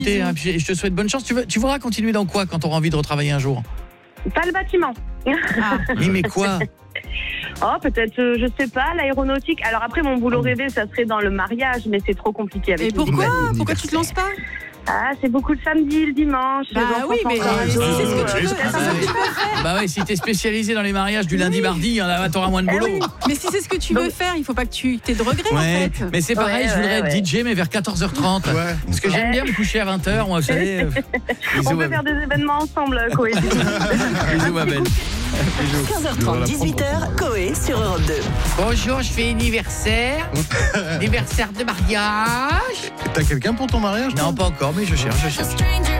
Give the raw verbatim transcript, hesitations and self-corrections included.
Hein, puis je te souhaite bonne chance. Tu, veux, tu voudras continuer dans quoi quand tu auras envie de retravailler un jour? Pas le bâtiment. Ah. Oui, mais quoi? Oh, peut-être, euh, je sais pas, l'aéronautique. Alors après, mon boulot rêvé, ça serait dans le mariage, mais c'est trop compliqué avec Et les pourquoi enfants. Pourquoi tu te lances pas? Ah, c'est beaucoup le samedi, le dimanche. Bah les enfants oui, sont mais grands. si c'est ce euh, que tu veux, ah, c'est ce que tu veux faire. Bah ouais, si t'es spécialisé dans les mariages du lundi mardi, t'auras moins de Eh boulot. oui. Mais si c'est ce que tu veux faire, il faut pas que tu aies de regrets Ouais, en fait. mais c'est pareil, Ouais, je voudrais ouais, être ouais. D J mais vers quatorze heures trente. Ouais. Parce que j'aime bien me coucher à vingt heures, moi, vous savez. On Bisous, peut faire des événements ensemble, Koé. Bisous, ma belle. quinze heures trente, dix-huit heures, Koé sur Europe deux. Bonjour, je fais anniversaire. Anniversaire de mariage. T'as quelqu'un pour ton mariage? toi Non, pas encore, mais je cherche, je cherche. stranger